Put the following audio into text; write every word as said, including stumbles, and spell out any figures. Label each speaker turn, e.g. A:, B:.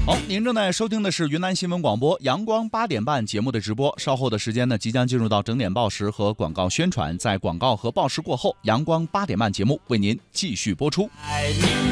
A: 好，您正在收听的是云南新闻广播阳光八点半节目的直播。稍后的时间呢，即将进入到整点报时和广告宣传。在广告和报时过后，阳光八点半节目为您继续播出。